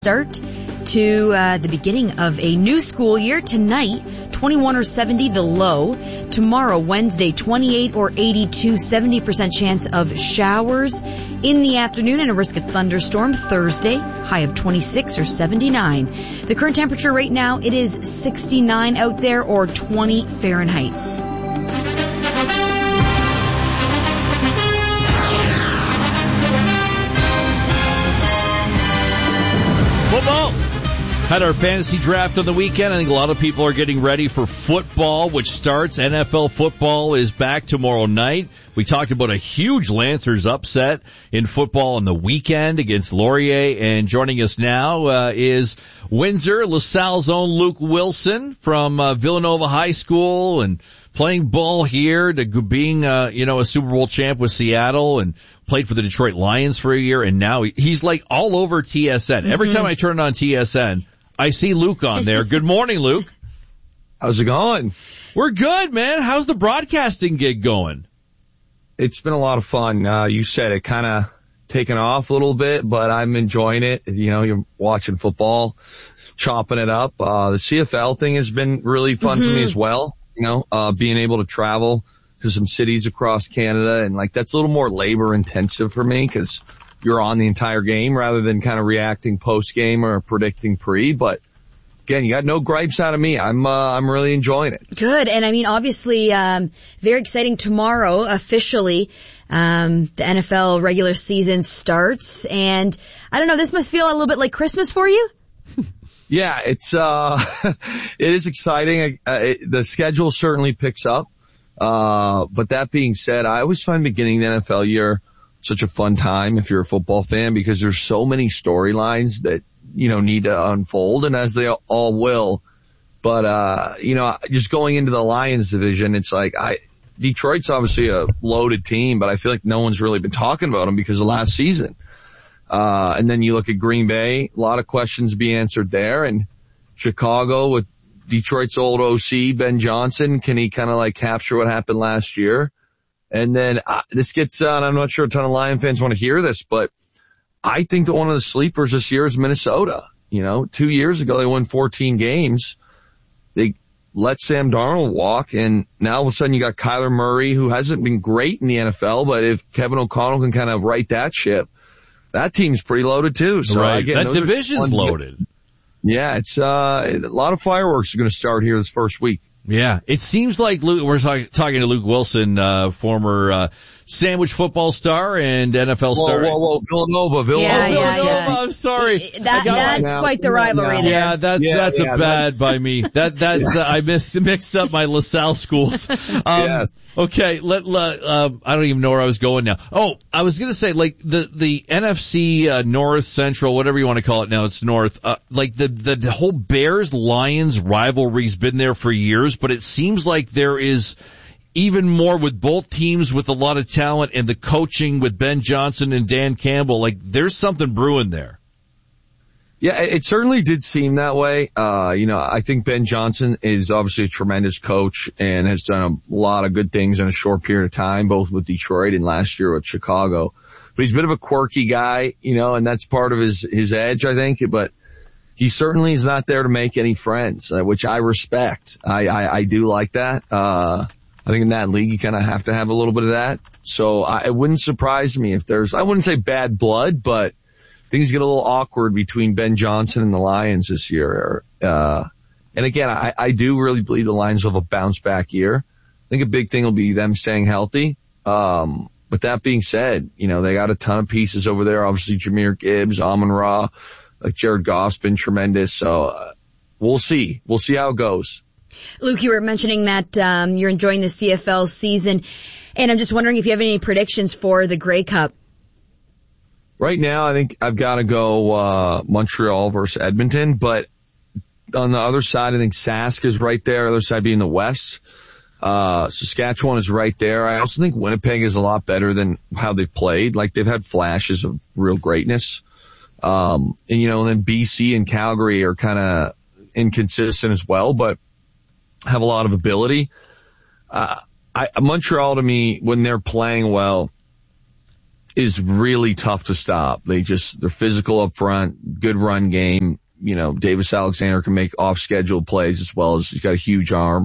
Start to the beginning of a new school year. Tonight, 21 or 70, the low. Tomorrow, Wednesday, 28 or 82, 70% chance of showers in the afternoon and a risk of thunderstorm. Thursday, high of 26 or 79. The current temperature right now, it is 69 out there or 20 Fahrenheit. Football. Had our fantasy draft on the weekend. I think a lot of people are getting ready for football, which starts. NFL football is back tomorrow night. We talked about a huge Lancers upset in football on the weekend against Laurier. And joining us now is Windsor, LaSalle's own Luke Wilson from Villanova High School and playing ball here to being, a Super Bowl champ with Seattle and played for the Detroit Lions for a year. And now he's like all over TSN. Every time I turn on TSN, I see Luke on there. Good morning, Luke. How's it going? We're good, man. How's the broadcasting gig going? It's been a lot of fun. You said it kind of taken off a little bit, but I'm enjoying it. You're watching football, chopping it up. The CFL thing has been really fun for me as well. Being able to travel to some cities across Canada and that's a little more labor intensive for me because you're on the entire game rather than kind of reacting post game or predicting pre. But again, you got no gripes out of me. I'm really enjoying it. Good. And I mean, obviously, very exciting tomorrow officially. The NFL regular season starts and I don't know, this must feel a little bit like Christmas for you. Yeah, it is exciting. The schedule certainly picks up. But that being said, I always find beginning the NFL year such a fun time if you're a football fan because there's so many storylines that, need to unfold and as they all will. But, just going into the Lions division, it's like Detroit's obviously a loaded team, but I feel like no one's really been talking about them because of last season. And then you look at Green Bay, a lot of questions be answered there. And Chicago with Detroit's old OC, Ben Johnson, can he kind of capture what happened last year? And then this gets on, I'm not sure a ton of Lion fans want to hear this, but I think that one of the sleepers this year is Minnesota. 2 years ago they won 14 games. They let Sam Darnold walk, and now all of a sudden you got Kyler Murray, who hasn't been great in the NFL, but if Kevin O'Connell can kind of right that ship, that team's pretty loaded too. So right. Again, that division's loaded. Yeah, it's a lot of fireworks are going to start here this first week. Yeah, it seems like we're talking to Luke Wilson, former sandwich football star and NFL star. Whoa, Villanova. Yeah. I'm sorry. That's quite the rivalry there. Yeah, that's a bad by me. I mixed up my LaSalle schools. Yes. Okay, I don't even know where I was going now. Oh, I was gonna say the NFC North Central, whatever you want to call it now, it's North. The whole Bears Lions rivalry's been there for years, but it seems like there is even more with both teams with a lot of talent and the coaching with Ben Johnson and Dan Campbell. There's something brewing there. Yeah, it certainly did seem that way. I think Ben Johnson is obviously a tremendous coach and has done a lot of good things in a short period of time, both with Detroit and last year with Chicago. But he's a bit of a quirky guy, and that's part of his edge, I think. But he certainly is not there to make any friends, which I respect. I do like that. I think in that league you kind of have to have a little bit of that. So it wouldn't surprise me if I wouldn't say bad blood, but things get a little awkward between Ben Johnson and the Lions this year. And again, I do really believe the Lions will have a bounce back year. I think a big thing will be them staying healthy. But that being said, they got a ton of pieces over there. Obviously Jahmyr Gibbs, Amon-Ra, Jared Goff's been tremendous. So, we'll see. We'll see how it goes. Luke, you were mentioning that you're enjoying the CFL season, and I'm just wondering if you have any predictions for the Grey Cup. Right now, I think I've got to go Montreal versus Edmonton, but on the other side, I think Sask is right there, other side being the West. Saskatchewan is right there. I also think Winnipeg is a lot better than how they've played. They've had flashes of real greatness. And then BC and Calgary are kind of inconsistent as well, but have a lot of ability. Montreal to me, when they're playing well, is really tough to stop. They're physical up front, good run game. Davis Alexander can make off-schedule plays as well as he's got a huge arm.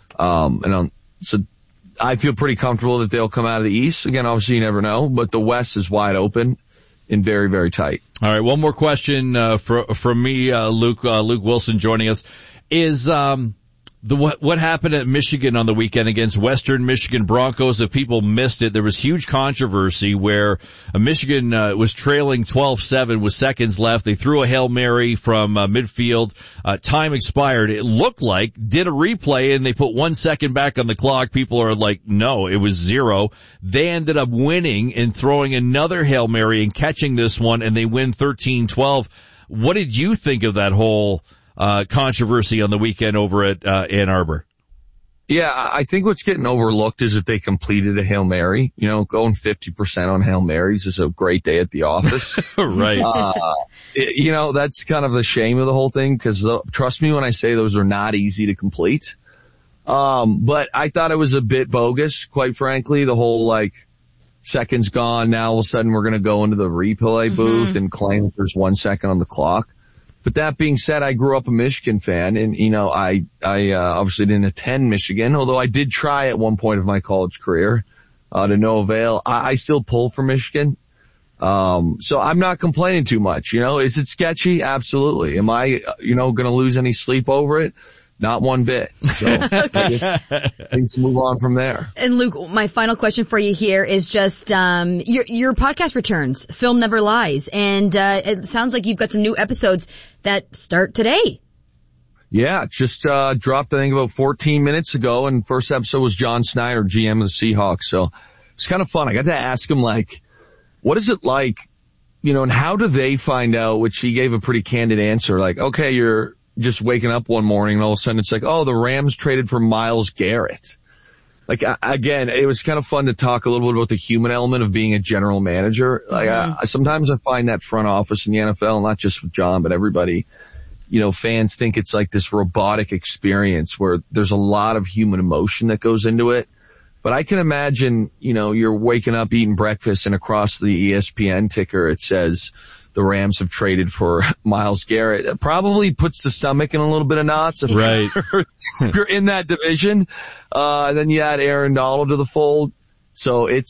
So I feel pretty comfortable that they'll come out of the East. Again, obviously you never know, but the West is wide open and very, very tight. All right. One more question, from me, Luke Wilson joining us is, what happened at Michigan on the weekend against Western Michigan Broncos? If people missed it, there was huge controversy where Michigan was trailing 12-7 with seconds left. They threw a Hail Mary from midfield. Time expired. It looked like, did a replay, and they put 1 second back on the clock. People are like, no, it was 0. They ended up winning and throwing another Hail Mary and catching this one, and they win 13-12. What did you think of that whole controversy on the weekend over at Ann Arbor? Yeah, I think what's getting overlooked is that they completed a Hail Mary. Going 50% on Hail Marys is a great day at the office. Right. That's kind of the shame of the whole thing, because trust me when I say those are not easy to complete. But I thought it was a bit bogus, quite frankly, the whole seconds gone. Now all of a sudden we're going to go into the replay booth and claim that there's 1 second on the clock. But that being said, I grew up a Michigan fan, and I obviously didn't attend Michigan, although I did try at one point of my college career, to no avail. I still pull for Michigan. So I'm not complaining too much. Is it sketchy? Absolutely. Am I, going to lose any sleep over it? Not one bit. So I guess things move on from there. And Luke, my final question for you here is just, your podcast returns. Film Never Lies. And, it sounds like you've got some new episodes that start today. Yeah, just, dropped, I think, about 14 minutes ago. And first episode was John Snyder, GM of the Seahawks. So it's kind of fun. I got to ask him, what is it like, and how do they find out, which he gave a pretty candid answer. Okay, you're just waking up one morning and all of a sudden it's the Rams traded for Myles Garrett. Again, it was kind of fun to talk a little bit about the human element of being a general manager. Sometimes I find that front office in the NFL, not just with John, but everybody, fans think it's this robotic experience where there's a lot of human emotion that goes into it. But I can imagine, you're waking up eating breakfast and across the ESPN ticker it says, the Rams have traded for Myles Garrett. It probably puts the stomach in a little bit of knots. Right. If you're in that division. Then you add Aaron Donald to the fold. So it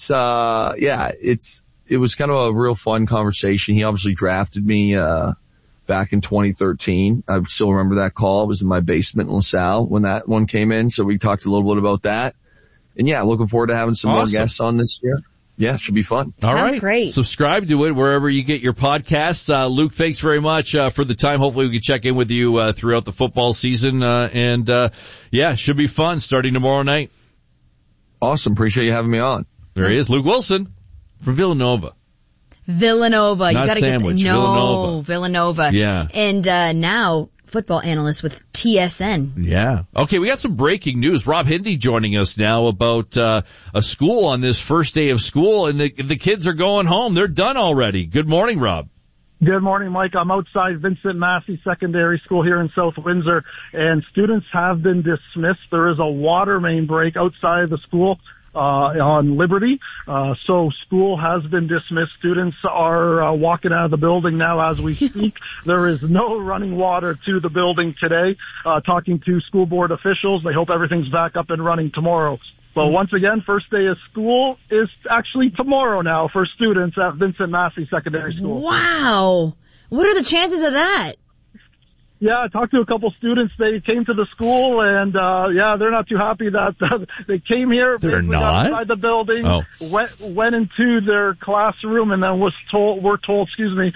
was kind of a real fun conversation. He obviously drafted me, back in 2013. I still remember that call. It was in my basement in LaSalle when that one came in. So we talked a little bit about that. And looking forward to having some more guests on this year. Yeah, should be fun. All right. Sounds great. Subscribe to it wherever you get your podcasts. Luke, thanks very much for the time. Hopefully we can check in with you throughout the football season. Should be fun starting tomorrow night. Awesome. Appreciate you having me on. There he is, Luke Wilson from Villanova. Villanova. Not you gotta Sandwich, get Villanova. Villanova. Yeah. And now football analyst with TSN. Yeah. Okay, we got some breaking news. Rob Hindy joining us now about a school on this first day of school, and the kids are going home. They're done already. Good morning, Rob. Good morning, Mike. I'm outside Vincent Massey Secondary School here in South Windsor, and students have been dismissed. There is a water main break outside the school on Liberty. So school has been dismissed. Students are walking out of the building now as we speak. There is no running water to the building today. Talking to school board officials, they hope everything's back up and running tomorrow. So once again, first day of school is actually tomorrow now for students at Vincent Massey Secondary School. Wow. What are the chances of that? Yeah, I talked to a couple students. They came to the school, and they're not too happy that they came here. They're not? Got inside the building, went into their classroom, and then we're told,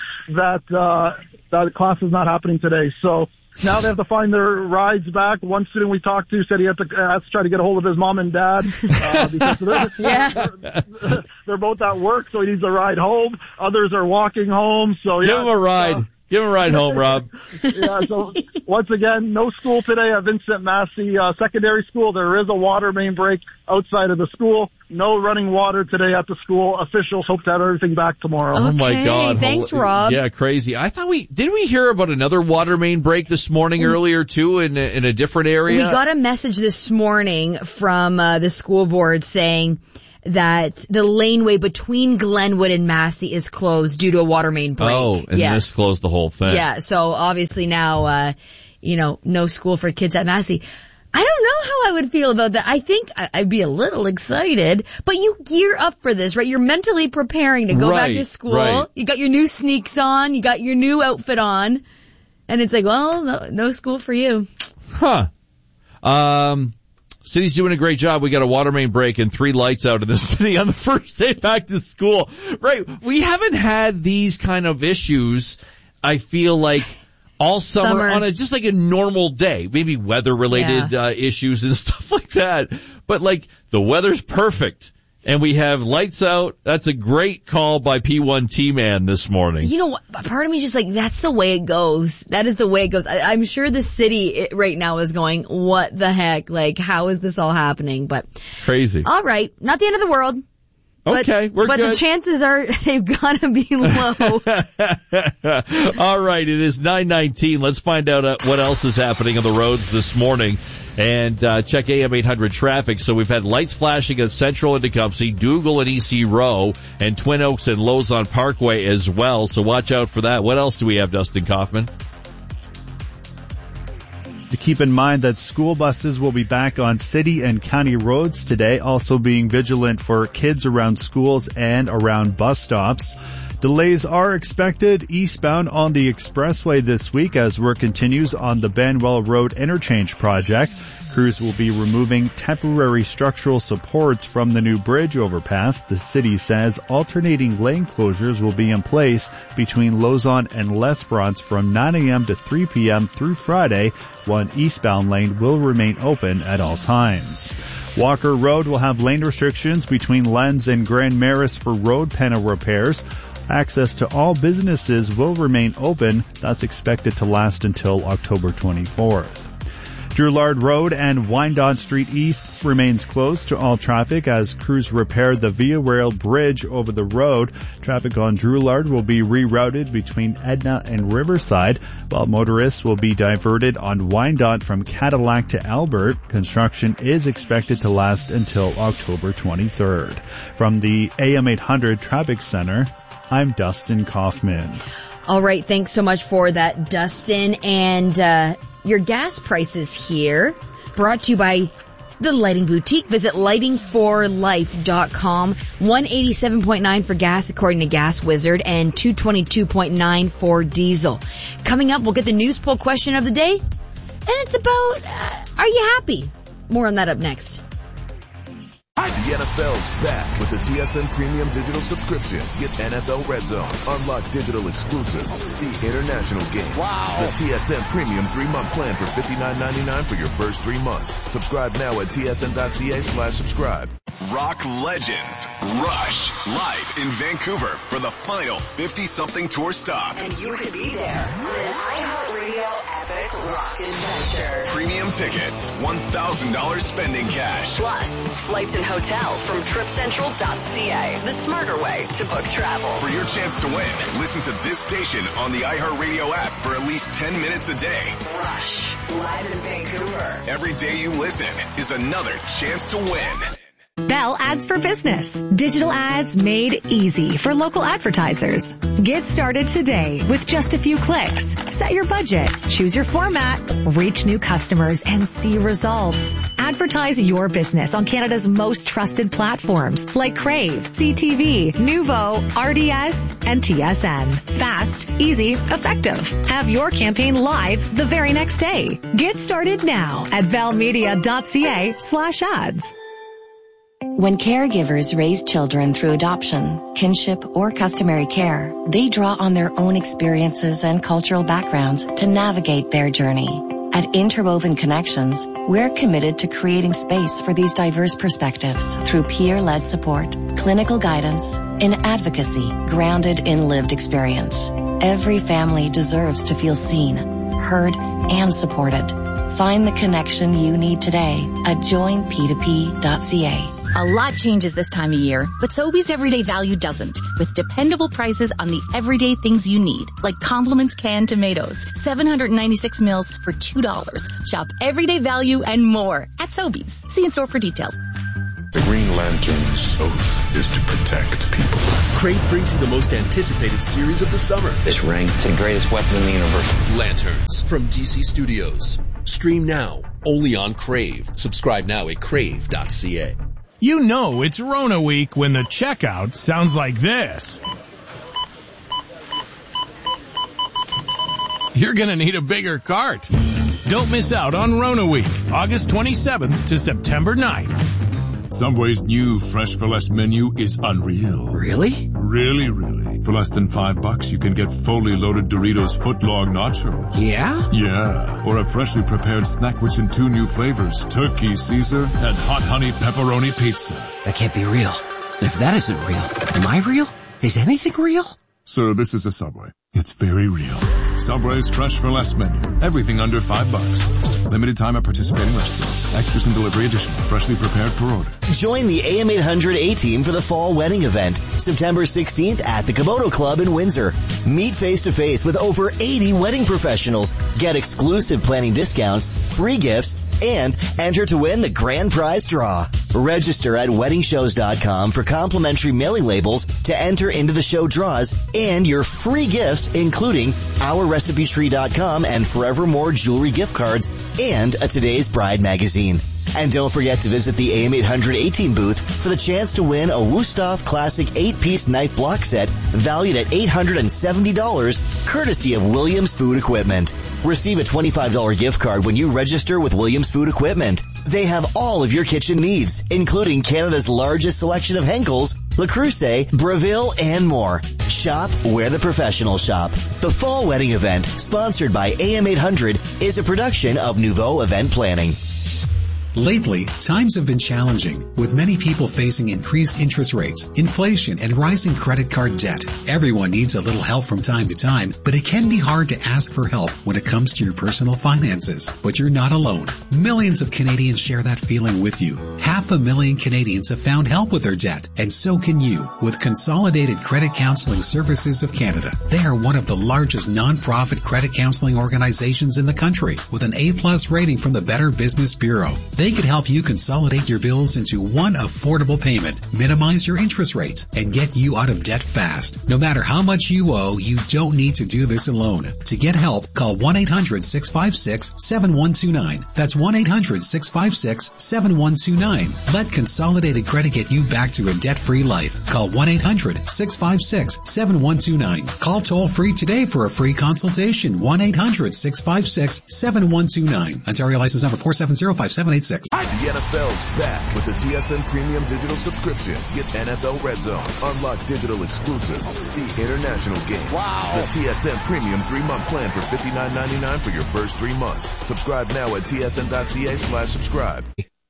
that class is not happening today. So now they have to find their rides back. One student we talked to said he had to try to get a hold of his mom and dad because they're both at work, so he needs a ride home. Others are walking home. So give him a ride. Give him a ride home, Rob. Yeah, so once again, no school today at Vincent Massey Secondary School. There is a water main break outside of the school. No running water today at the school. Officials hope to have everything back tomorrow. Okay, oh my God. Thanks, Rob. Yeah, crazy. I thought did we hear about another water main break this morning earlier too in a different area? We got a message this morning from the school board saying that the laneway between Glenwood and Massey is closed due to a water main break. Oh, and this closed the whole thing. Yeah, so obviously now, no school for kids at Massey. I don't know how I would feel about that. I think I'd be a little excited, but you gear up for this, right? You're mentally preparing to go back to school. Right. You got your new sneaks on, you got your new outfit on, and it's like, well, no school for you. Huh. City's doing a great job. We got a water main break and 3 lights out in the city on the first day back to school. Right. We haven't had these kind of issues, I feel like, all summer. On just like a normal day. Maybe weather related issues and stuff like that. But like the weather's perfect and we have lights out. That's a great call by P1 T-Man this morning. You know what? Part of me is just like, that's the way it goes. That is the way it goes. I'm sure the city right now is going, what the heck? Like, how is this all happening? But crazy. All right. Not the end of the world. Okay, we're good. But the chances are they've got to be low. All right, it is 9:19. Let's find out what else is happening on the roads this morning and check AM 800 traffic. So we've had lights flashing at Central and Tecumseh, Dougal and EC Row, and Twin Oaks and Lozon Parkway as well. So watch out for that. What else do we have, Dustin Kaufman? To keep in mind that school buses will be back on city and county roads today, also being vigilant for kids around schools and around bus stops. Delays are expected eastbound on the expressway this week as work continues on the Banwell Road interchange project. Crews will be removing temporary structural supports from the new bridge overpass. The city says alternating lane closures will be in place between Lozon and L'Esperance from 9 a.m. to 3 p.m. through Friday. One eastbound lane will remain open at all times. Walker Road will have lane restrictions between Lens and Grand Maris for road panel repairs. Access to all businesses will remain open. That's expected to last until October 24th. Drouillard Road and Wyandotte Street East remains closed to all traffic as crews repair the Via Rail Bridge over the road. Traffic on Drouillard will be rerouted between Edna and Riverside, while motorists will be diverted on Wyandotte from Cadillac to Albert. Construction is expected to last until October 23rd. From the AM 800 Traffic Center, I'm Dustin Kaufman. All right, thanks so much for that, Dustin. And your gas prices here, brought to you by The Lighting Boutique. Visit lightingforlife.com. $187.9 for gas, according to Gas Wizard, and $222.9 for diesel. Coming up, we'll get the news poll question of the day, and it's about, are you happy? More on that up next. The NFL's back with the TSN Premium Digital Subscription. Get NFL Red Zone, unlock digital exclusives, see international games. Wow. The TSN Premium 3-month plan for $59.99 for your first 3 months. Subscribe now at tsn.ca/subscribe. Rock legends Rush live in Vancouver for the final 50-something tour stop. And you could be there on an iHeartRadio epic rock adventure. Premium tickets, $1,000 spending cash. Plus, flights and hotel from tripcentral.ca. The smarter way to book travel. For your chance to win, listen to this station on the iHeartRadio app for at least 10 minutes a day. Rush, live in Vancouver. Every day you listen is another chance to win. Bell Ads for Business. Digital ads made easy for local advertisers. Get started today with just a few clicks. Set your budget, choose your format, reach new customers, and see results. Advertise your business on Canada's most trusted platforms like Crave, CTV, Nuvo, RDS, and TSN. Fast, easy, effective. Have your campaign live the very next day. Get started now at bellmedia.ca/ads. When caregivers raise children through adoption, kinship, or customary care, they draw on their own experiences and cultural backgrounds to navigate their journey. At Interwoven Connections, we're committed to creating space for these diverse perspectives through peer-led support, clinical guidance, and advocacy grounded in lived experience. Every family deserves to feel seen, heard, and supported. Find the connection you need today at joinp2p.ca. A lot changes this time of year, but Sobeys Everyday Value doesn't, with dependable prices on the everyday things you need, like Compliments canned tomatoes, 796 mils for $2. Shop Everyday Value and more at Sobeys. See in store for details. The Green Lantern's oath is to protect people. Crave brings you the most anticipated series of the summer. This ring, it's the greatest weapon in the universe. Lanterns from DC Studios. Stream now, only on Crave. Subscribe now at crave.ca. You know it's Rona week when the checkout sounds like this. You're going to need a bigger cart. Don't miss out on Rona week, August 27th to September 9th. Subway's new Fresh for Less menu is unreal. Really? Really. For less than $5, you can get fully loaded Doritos footlong nachos. Yeah? Yeah. Or a freshly prepared snack rich in 2 new flavors, Turkey Caesar and Hot Honey Pepperoni Pizza. That can't be real. And if that isn't real, am I real? Is anything real? Sir, this is a Subway. It's very real. Subway's Fresh for Less menu. Everything under $5. Limited time at participating restaurants. Extras and delivery additional. Freshly prepared per order. Join the AM800 A-Team for the fall wedding event, September 16th at the Komodo Club in Windsor. Meet face-to-face with over 80 wedding professionals. Get exclusive planning discounts, free gifts, and enter to win the grand prize draw. Register at weddingshows.com for complimentary mailing labels to enter into the show draws and your free gifts, including ourrecipetree.com and Forevermore jewelry gift cards and a Today's Bride magazine. And don't forget to visit the AM800 A-Team booth for the chance to win a Wusthof Classic 8-piece knife block set valued at $870, courtesy of Williams Food Equipment. Receive a $25 gift card when you register with Williams Food Equipment. They have all of your kitchen needs, including Canada's largest selection of Henckels, Le Creuset, Breville, and more. Shop where the professionals shop. The Fall Wedding Event, sponsored by AM800, is a production of Nouveau Event Planning. Lately, times have been challenging, with many people facing increased interest rates, inflation, and rising credit card debt. Everyone needs a little help from time to time, but it can be hard to ask for help when it comes to your personal finances. But you're not alone. Millions of Canadians share that feeling with you. 500,000 Canadians have found help with their debt, and so can you, with Consolidated Credit Counseling Services of Canada. They are one of the largest non-profit credit counseling organizations in the country, with an A+ rating from the Better Business Bureau. They can help you consolidate your bills into one affordable payment, minimize your interest rates, and get you out of debt fast. No matter how much you owe, you don't need to do this alone. To get help, call 1-800-656-7129. That's 1-800-656-7129. Let Consolidated Credit get you back to a debt-free life. Call 1-800-656-7129. Call toll-free today for a free consultation. 1-800-656-7129. Ontario license number 4705786. The NFL's back with the TSN Premium Digital Subscription. Get NFL Red Zone, unlock digital exclusives, see international games. Wow! The TSN Premium 3-month plan for $59.99 for your first 3 months. Subscribe now at tsn.ca/subscribe.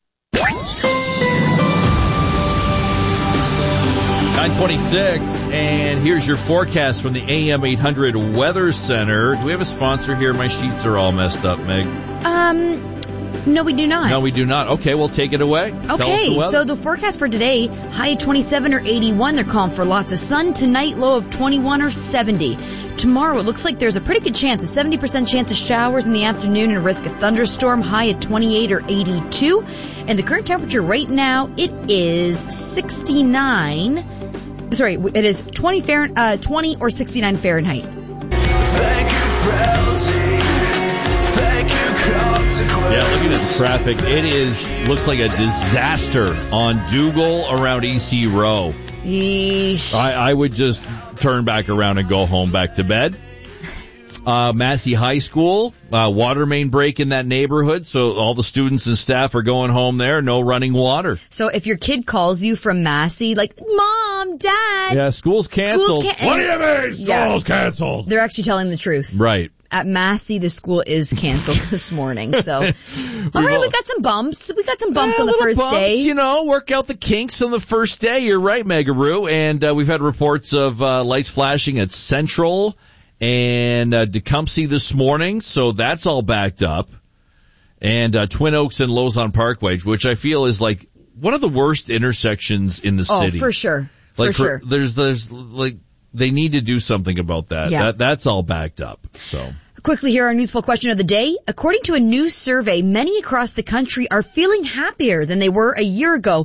9:26, and here's your forecast from the AM800 Weather Center. Do we have a sponsor here? My sheets are all messed up, Meg. No, we do not. No, we do not. Okay, we'll take it away. Okay, so the forecast for today, high of 27 or 81. They're calling for lots of sun. Tonight, low of 21 or 70. Tomorrow, it looks like there's a pretty good chance, a 70% chance of showers in the afternoon and a risk of thunderstorm, high at 28 or 82. And the current temperature right now, it is 69. Sorry, it is 20 or 69 Fahrenheit. Thank you, Frelzy. Thank you, consequence. Yeah, looking at the traffic, looks like a disaster on Dougal around EC Row. Yeesh. I would just turn back around and go home back to bed. Massey High School, water main break in that neighborhood, so all the students and staff are going home there, no running water. So if your kid calls you from Massey, like, Mom, Dad. Yeah, school's canceled. What do you mean, school's canceled? They're actually telling the truth. Right. At Massey, the school is canceled this morning, so. All right, we got some bumps. We got some bumps on the first day. You know, work out the kinks on the first day. You're right, Megaroo. And we've had reports of lights flashing at Central and Tecumseh this morning, so that's all backed up. And Twin Oaks and Lausanne Parkway, which I feel is like one of the worst intersections in the city. Oh, for sure. Like for sure. There's like, they need to do something about that. Yeah. That's all backed up. So. Quickly here, our newsful question of the day. According to a new survey, many across the country are feeling happier than they were a year ago.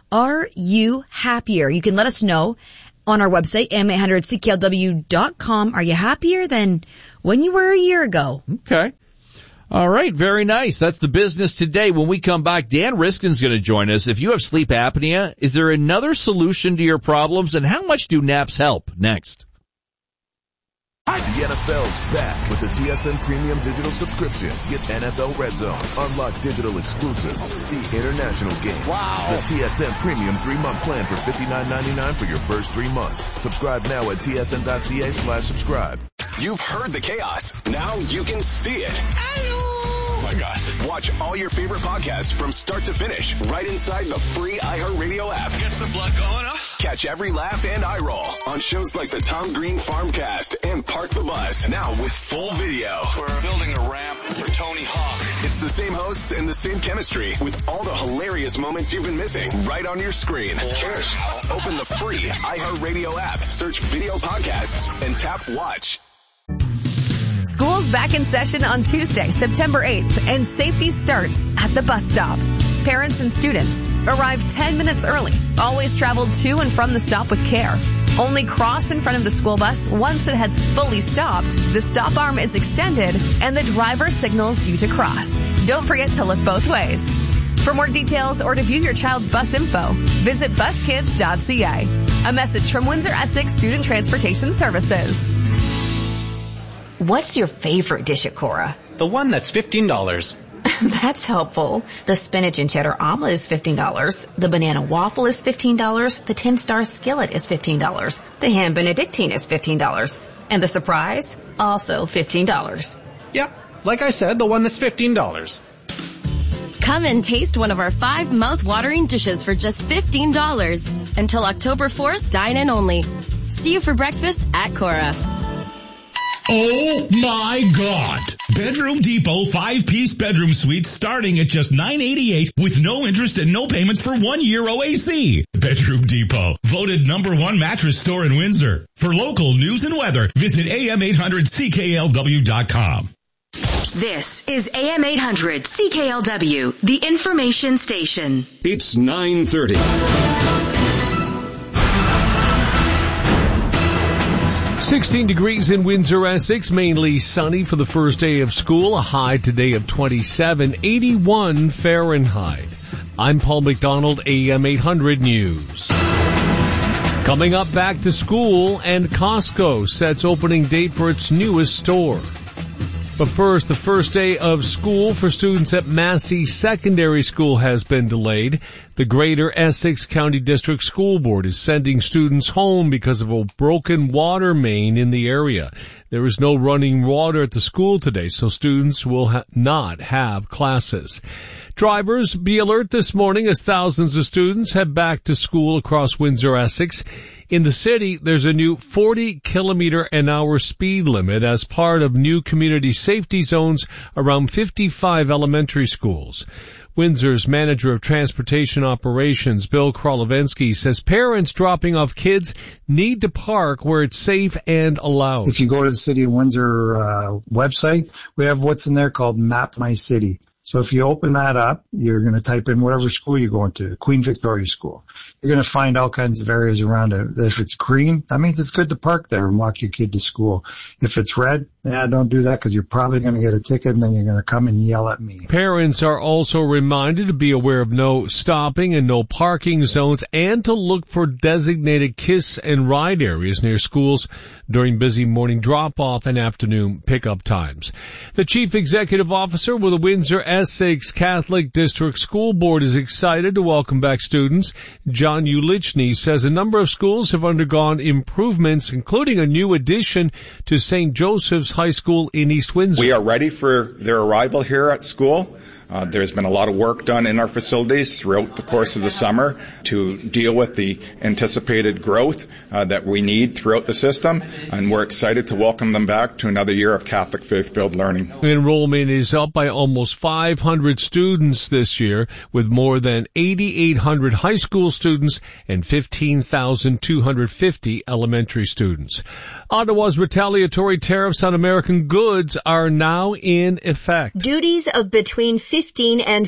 Are you happier? You can let us know on our website, am800cklw.com. Are you happier than when you were a year ago? Okay. All right. Very nice. That's the business today. When we come back, Dan Riskin's going to join us. If you have sleep apnea, is there another solution to your problems, and how much do naps help? Next. The NFL's back with the TSN Premium Digital subscription. Get NFL Red Zone, unlock digital exclusives, see international games. Wow. The TSN Premium 3-month plan for $59.99 for your first 3 months. Subscribe now at tsn.ca/subscribe. You've heard the chaos. Now you can see it. Oh my God. Watch all your favorite podcasts from start to finish right inside the free iHeartRadio app. Gets the blood going, huh? Catch every laugh and eye roll on shows like the Tom Green Farmcast and Park the Bus. Now with full video. We're building a ramp for Tony Hawk. It's the same hosts and the same chemistry with all the hilarious moments you've been missing right on your screen. Cheers. Open the free iHeartRadio app, search video podcasts, and tap watch. School's back in session on Tuesday, September 8th, and safety starts at the bus stop. Parents and students arrive 10 minutes early. Always travel to and from the stop with care. Only cross in front of the school bus once it has fully stopped. The stop arm is extended, and the driver signals you to cross. Don't forget to look both ways. For more details or to view your child's bus info, visit buskids.ca. A message from Windsor Essex Student Transportation Services. What's your favorite dish at Cora? The one that's $15. That's helpful. The spinach and cheddar omelet is $15. The banana waffle is $15. The 10-star skillet is $15. The ham benedictine is $15. And the surprise? Also $15. Yep. Like I said, the one that's $15. Come and taste one of our 5 mouth-watering dishes for just $15. Until October 4th, dine in only. See you for breakfast at Cora. Oh my God! Bedroom Depot 5-piece bedroom suite starting at just $988 with no interest and no payments for 1 year OAC. Bedroom Depot, voted #1 mattress store in Windsor. For local news and weather, visit am800cklw.com. This is AM 800 CKLW, the information station. It's 9:30. 16 degrees in Windsor, Essex, mainly sunny for the first day of school, a high today of 27, 81 Fahrenheit. I'm Paul McDonald, AM 800 News. Coming up, back to school, and Costco sets opening date for its newest store. But first, the first day of school for students at Massey Secondary School has been delayed. The Greater Essex County District School Board is sending students home because of a broken water main in the area. There is no running water at the school today, so students will not have classes. Drivers, be alert this morning as thousands of students head back to school across Windsor, Essex. In the city, there's a new 40-kilometer-an-hour speed limit as part of new community safety zones around 55 elementary schools. Windsor's manager of transportation operations, Bill Krolowensky, says parents dropping off kids need to park where it's safe and allowed. If you go to the City of Windsor website, we have what's in there called Map My City. So if you open that up, you're going to type in whatever school you're going to, Queen Victoria School. You're going to find all kinds of areas around it. If it's green, that means it's good to park there and walk your kid to school. If it's red, don't do that because you're probably going to get a ticket and then you're going to come and yell at me. Parents are also reminded to be aware of no stopping and no parking zones and to look for designated kiss and ride areas near schools during busy morning drop-off and afternoon pickup times. The Chief Executive Officer with the Windsor Essex Catholic District School Board is excited to welcome back students. John Ulichny says a number of schools have undergone improvements, including a new addition to St. Joseph's High School in East Windsor. We are ready for their arrival here at school. There's been a lot of work done in our facilities throughout the course of the summer to deal with the anticipated growth that we need throughout the system, and we're excited to welcome them back to another year of Catholic faith-filled learning. Enrollment is up by almost 500 students this year, with more than 8,800 high school students and 15,250 elementary students. Ottawa's retaliatory tariffs on American goods are now in effect. Duties of between 50 15 and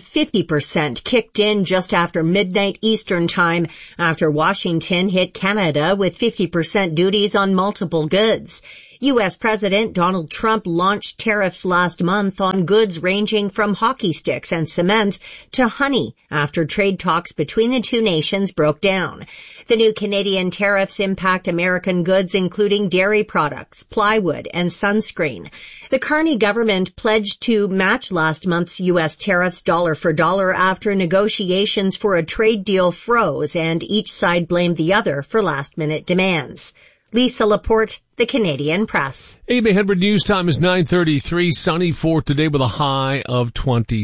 50% kicked in just after midnight Eastern Time after Washington hit Canada with 50% duties on multiple goods. U.S. President Donald Trump launched tariffs last month on goods ranging from hockey sticks and cement to honey after trade talks between the two nations broke down. The new Canadian tariffs impact American goods including dairy products, plywood, and sunscreen. The Carney government pledged to match last month's U.S. tariffs dollar for dollar after negotiations for a trade deal froze and each side blamed the other for last-minute demands. Lisa Laporte, The Canadian Press. AM 800 News Time is 9:33. Sunny for today with a high of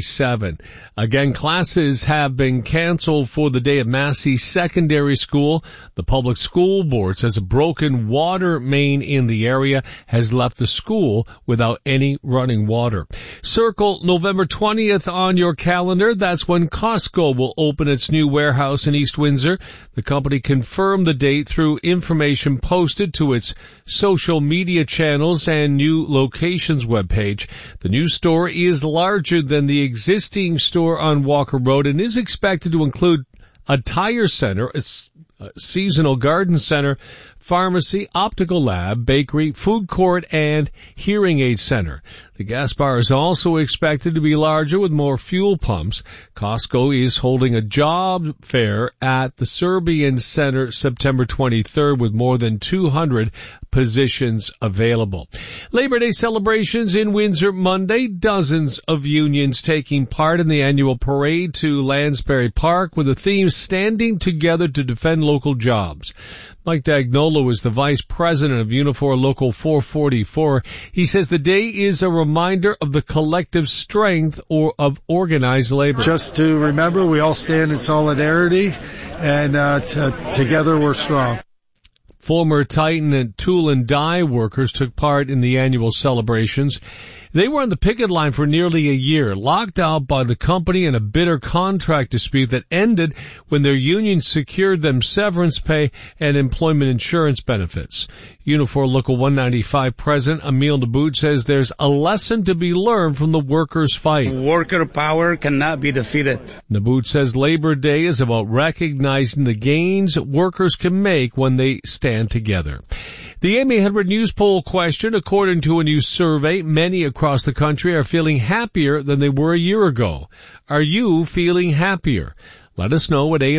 27. Again, classes have been canceled for the day at Massey Secondary School. The public school board says a broken water main in the area has left the school without any running water. Circle November 20th on your calendar. That's when Costco will open its new warehouse in East Windsor. The company confirmed the date through information posted to its social media channels and new locations webpage. The new store is larger than the existing store on Walker Road and is expected to include a tire center, a seasonal garden center, pharmacy, optical lab, bakery, food court, and hearing aid center. The gas bar is also expected to be larger with more fuel pumps. Costco is holding a job fair at the Serbian Center September 23rd with more than 200 positions available. Labor Day celebrations in Windsor Monday. Dozens of unions taking part in the annual parade to Lansbury Park with the theme Standing Together to Defend Local Jobs. Mike Dagnolo is the vice president of Unifor Local 444. He says the day is a reminder of the collective strength of organized labor. Just to remember, we all stand in solidarity, and together we're strong. Former Titan and Tool and Die workers took part in the annual celebrations. They were on the picket line for nearly a year, locked out by the company in a bitter contract dispute that ended when their union secured them severance pay and employment insurance benefits. Unifor Local 195 President Emil Nabout says there's a lesson to be learned from the workers' fight. Worker power cannot be defeated. Nabout says Labor Day is about recognizing the gains workers can make when they stand together. The AM 800 News Poll question, according to a new survey, many across the country are feeling happier than they were a year ago. Are you feeling happier? Let us know at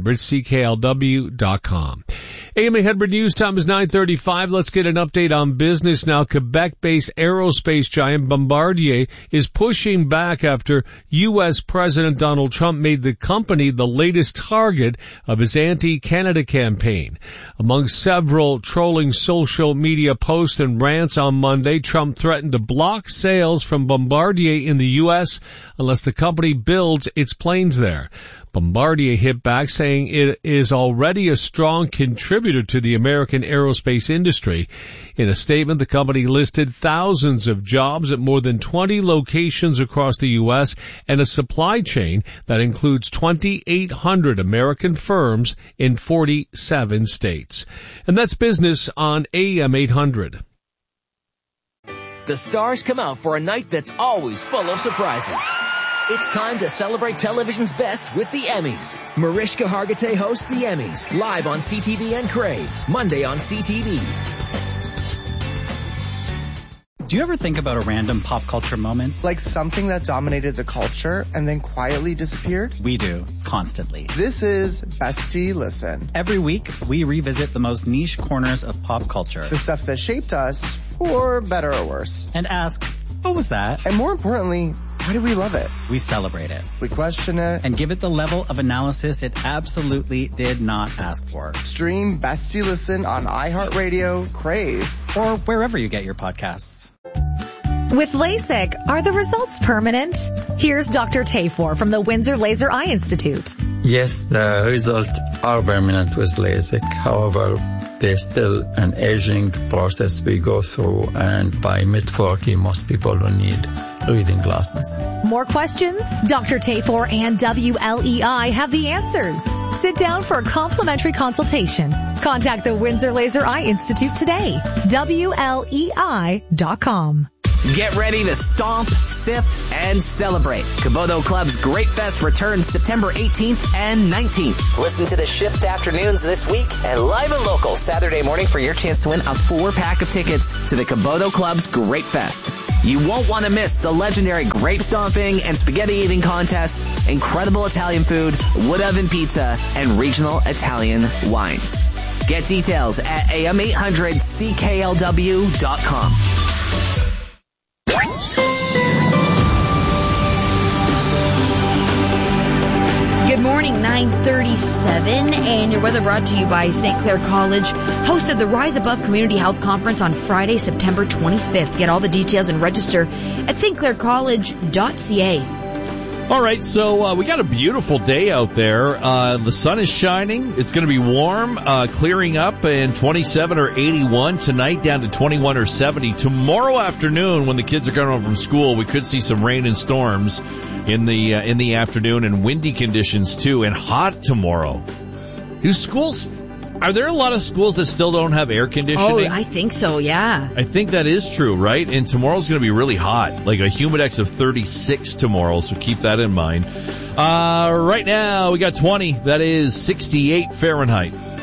am800CKLW.com. AM 800 News Time is 9:35. Let's get an update on business now. Quebec-based aerospace giant Bombardier is pushing back after U.S. President Donald Trump made the company the latest target of his anti-Canada campaign. Among several trolling social media posts and rants on Monday, Trump threatened to block sales from Bombardier in the U.S. unless the company builds its planes there. Bombardier hit back, saying it is already a strong contributor to the American aerospace industry. In a statement, the company listed thousands of jobs at more than 20 locations across the U.S. and a supply chain that includes 2,800 American firms in 47 states. And that's business on AM 800. The stars come out for a night that's always full of surprises. It's time to celebrate television's best with the Emmys. Mariska Hargitay hosts the Emmys, live on CTV and Crave, Monday on CTV. Do you ever think about a random pop culture moment? Like something that dominated the culture and then quietly disappeared? We do, constantly. This is Bestie Listen. Every week, we revisit the most niche corners of pop culture. The stuff that shaped us, for better or worse. And ask, what was that? And more importantly, why do we love it? We celebrate it. We question it. And give it the level of analysis it absolutely did not ask for. Stream Bestie Listen on iHeartRadio, Crave, or wherever you get your podcasts. With LASIK, are the results permanent? Here's Dr. Tafor from the Windsor Laser Eye Institute. Yes, the results are permanent with LASIK. However, there's still an aging process we go through, and by mid-40, most people will need reading glasses. More questions? Dr. Tafor and WLEI have the answers. Sit down for a complimentary consultation. Contact the Windsor Laser Eye Institute today. WLEI.com. Get ready to stomp, sip, and celebrate. Kubota Club's Great Fest returns September 18th and 19th. Listen to the Shift Afternoons this week and live and local Saturday morning for your chance to win a 4-pack of tickets to the Kubota Club's Great Fest. You won't want to miss the legendary grape stomping and spaghetti eating contests, incredible Italian food, wood oven pizza, and regional Italian wines. Get details at am800cklw.com. Good morning, 9:37, and your weather brought to you by St. Clair College. Hosted the Rise Above Community Health Conference on Friday, September 25th. Get all the details and register at stclaircollege.ca. All right, so we got a beautiful day out there. The sun is shining. It's going to be warm, clearing up, and 27 or 81 tonight, down to 21 or 70. Tomorrow afternoon, when the kids are going home from school, we could see some rain and storms in the afternoon, and windy conditions too, and hot tomorrow. Are there a lot of schools that still don't have air conditioning? Oh, I think so, yeah. I think that is true, right? And tomorrow's going to be really hot, like a humidex of 36 tomorrow, so keep that in mind. Right now, we got 20. That is 68 Fahrenheit.